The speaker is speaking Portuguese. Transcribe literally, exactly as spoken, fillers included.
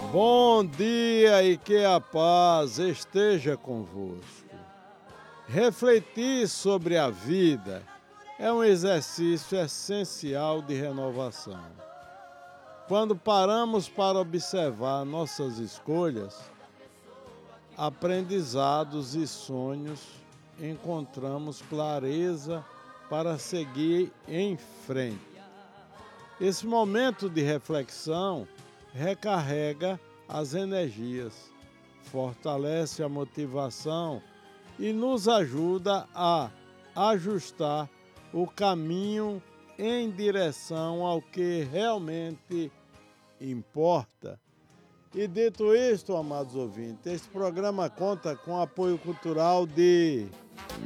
Bom dia e que a paz esteja convosco. Refletir sobre a vida é um exercício essencial de renovação. Quando paramos para observar nossas escolhas, aprendizados e sonhos, encontramos clareza para seguir em frente. Esse momento de reflexão recarrega as energias, fortalece a motivação e nos ajuda a ajustar o caminho em direção ao que realmente importa. E dito isto, amados ouvintes, este programa conta com apoio cultural de